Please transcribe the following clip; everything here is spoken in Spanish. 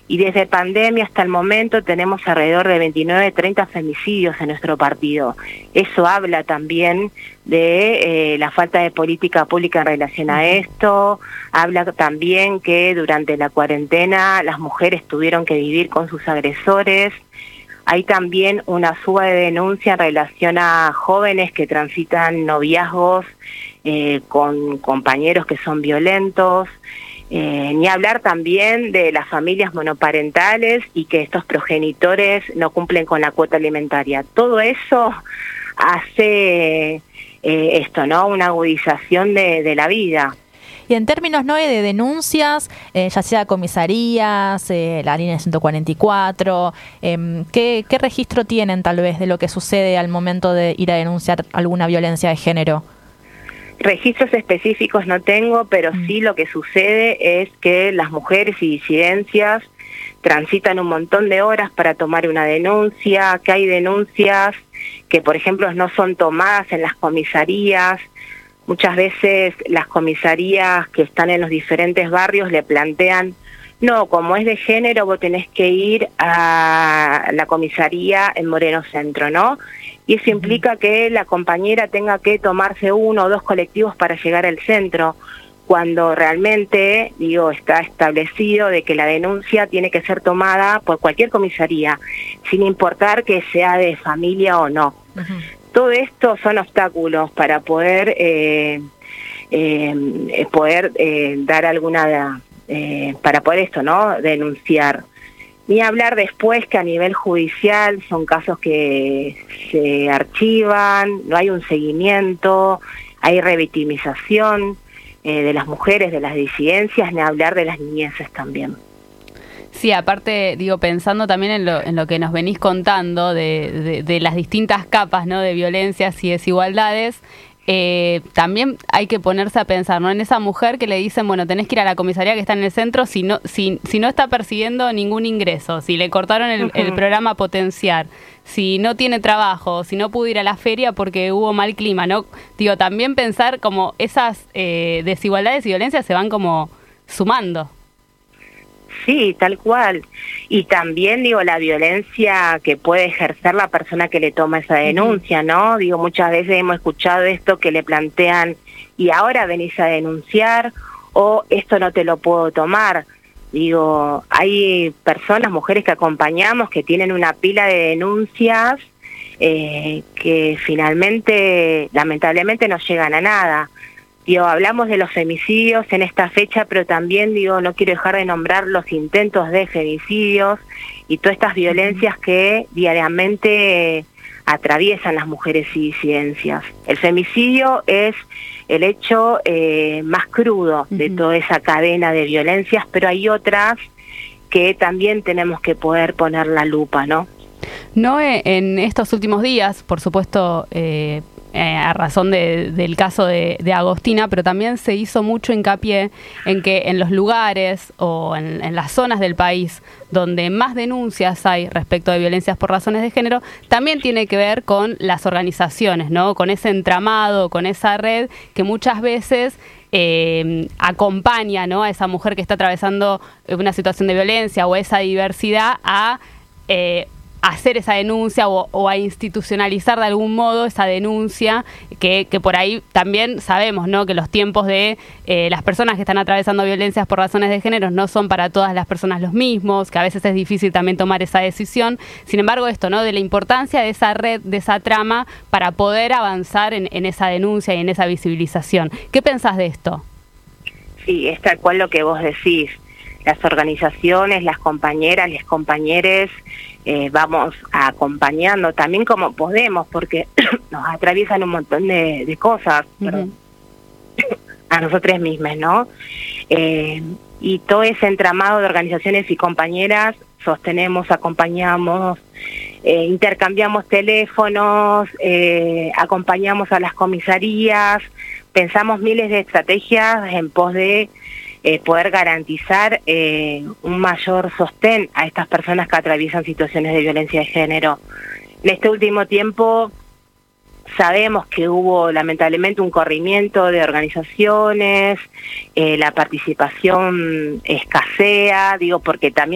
Y desde pandemia hasta el momento tenemos alrededor de 29, 30 femicidios en nuestro partido. Eso habla también de la falta de política pública en relación a esto. Habla también que durante la cuarentena las mujeres tuvieron que vivir con sus agresores. Hay también una suba de denuncia en relación a jóvenes que transitan noviazgos con compañeros que son violentos. Ni hablar también de las familias monoparentales y que estos progenitores no cumplen con la cuota alimentaria. Todo eso hace esto, ¿no? Una agudización de la vida. Y en términos, ¿no?, de denuncias, ya sea comisarías, la línea 144, ¿qué registro tienen tal vez de lo que sucede al momento de ir a denunciar alguna violencia de género? Registros específicos no tengo, pero sí lo que sucede es que las mujeres y disidencias transitan un montón de horas para tomar una denuncia, que hay denuncias que, por ejemplo, no son tomadas en las comisarías. Muchas veces las comisarías que están en los diferentes barrios le plantean, no, como es de género, vos tenés que ir a la comisaría en Moreno Centro, ¿no? Y eso implica que la compañera tenga que tomarse 1 o 2 colectivos para llegar al centro, cuando realmente, está establecido de que la denuncia tiene que ser tomada por cualquier comisaría, sin importar que sea de familia o no. Todo esto son obstáculos para poder dar alguna, para poder esto, ¿no?, denunciar. Ni hablar después que a nivel judicial son casos que se archivan, no hay un seguimiento, hay revictimización de las mujeres, de las disidencias, ni hablar de las niñeces también. Sí, aparte, pensando también en lo que nos venís contando de las distintas capas, ¿no?, de violencias y desigualdades, también hay que ponerse a pensar, ¿no?, en esa mujer que le dicen, bueno, tenés que ir a la comisaría que está en el centro si no está persiguiendo ningún ingreso, si le cortaron el programa Potenciar, si no tiene trabajo, si no pudo ir a la feria porque hubo mal clima, ¿no? También pensar como esas desigualdades y violencias se van como sumando. Sí, tal cual. Y también, la violencia que puede ejercer la persona que le toma esa denuncia, ¿no? Muchas veces hemos escuchado esto que le plantean, y ahora venís a denunciar, o esto no te lo puedo tomar. Hay personas, mujeres que acompañamos, que tienen una pila de denuncias que finalmente, lamentablemente, no llegan a nada. Hablamos de los femicidios en esta fecha, pero también, no quiero dejar de nombrar los intentos de femicidios y todas estas violencias que diariamente atraviesan las mujeres y disidencias. El femicidio es el hecho más crudo de toda esa cadena de violencias, pero hay otras que también tenemos que poder poner la lupa, ¿no? Noé, en estos últimos días, por supuesto, a razón del caso de Agostina, pero también se hizo mucho hincapié en que en los lugares o en las zonas del país donde más denuncias hay respecto de violencias por razones de género, también tiene que ver con las organizaciones, ¿no?, con ese entramado, con esa red que muchas veces acompaña, ¿no?, a esa mujer que está atravesando una situación de violencia o esa diversidad a hacer esa denuncia o a institucionalizar de algún modo esa denuncia, que por ahí también sabemos, ¿no?, que los tiempos de las personas que están atravesando violencias por razones de género no son para todas las personas los mismos, que a veces es difícil también tomar esa decisión. Sin embargo, esto, ¿no?, de la importancia de esa red, de esa trama, para poder avanzar en esa denuncia y en esa visibilización. ¿Qué pensás de esto? Sí, es tal cual lo que vos decís. Las organizaciones, las compañeras, los compañeros, vamos acompañando también como podemos, porque nos atraviesan un montón de cosas, a nosotras mismas, ¿no? Y todo ese entramado de organizaciones y compañeras sostenemos, acompañamos, intercambiamos teléfonos, acompañamos a las comisarías, pensamos miles de estrategias en pos de poder garantizar un mayor sostén a estas personas que atraviesan situaciones de violencia de género. En este último tiempo sabemos que hubo lamentablemente un corrimiento de organizaciones, la participación escasea, porque también